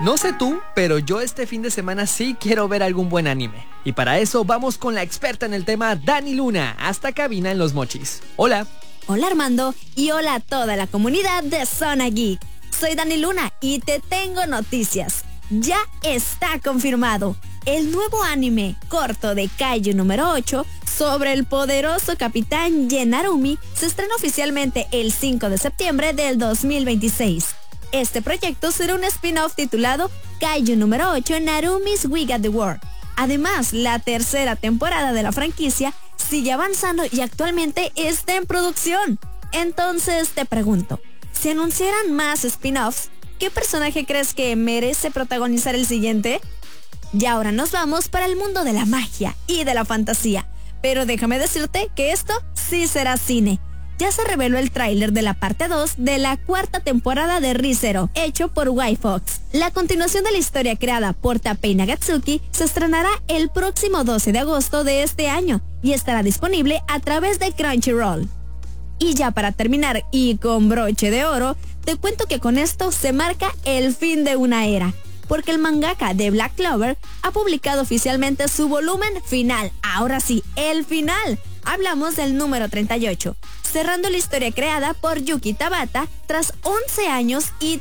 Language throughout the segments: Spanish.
No sé tú, pero yo este fin de semana sí quiero ver algún buen anime. Y para eso vamos con la experta en el tema, Dani Luna, hasta cabina en Los Mochis. Hola. Hola Armando y hola a toda la comunidad de Zona Geek. Soy Dani Luna y te tengo noticias. Ya está confirmado. El nuevo anime corto de Kaiju número 8 sobre el poderoso capitán Genarumi se estrena oficialmente el 5 de septiembre del 2026. Este proyecto será un spin-off titulado Kaiju número 8 Narumi's We Got the World. Además, la tercera temporada de la franquicia sigue avanzando y actualmente está en producción. Entonces te pregunto, si anunciaran más spin-offs, ¿qué personaje crees que merece protagonizar el siguiente? Y ahora nos vamos para el mundo de la magia y de la fantasía. Pero déjame decirte que esto sí será cine. Ya se reveló el tráiler de la parte 2 de la cuarta temporada de Re:Zero, hecho por White Fox. La continuación de la historia creada por Tapei Nagatsuki se estrenará el próximo 12 de agosto de este año y estará disponible a través de Crunchyroll. Y ya para terminar y con broche de oro, te cuento que con esto se marca el fin de una era, porque el mangaka de Black Clover ha publicado oficialmente su volumen final. Ahora sí, el final. Hablamos del número 38, cerrando la historia creada por Yuki Tabata tras 11 años y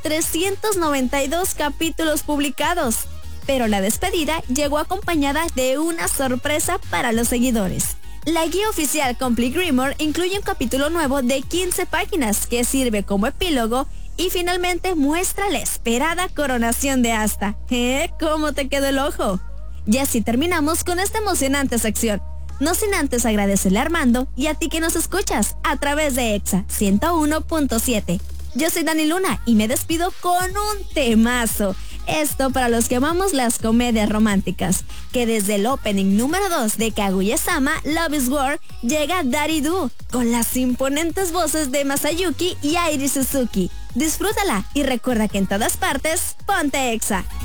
392 capítulos publicados. Pero la despedida llegó acompañada de una sorpresa para los seguidores. La guía oficial Complete Grimoire incluye un capítulo nuevo de 15 páginas que sirve como epílogo y finalmente muestra la esperada coronación de Asta. ¿Cómo te quedó el ojo? Y así terminamos con esta emocionante sección. No sin antes agradecerle a Armando y a ti que nos escuchas a través de EXA 101.7. Yo soy Dani Luna y me despido con un temazo. Esto para los que amamos las comedias románticas, que desde el opening número 2 de Kaguya-sama Love is War llega Daddy Do, con las imponentes voces de Masayuki y Airi Suzuki. Disfrútala y recuerda que en todas partes, ponte EXA.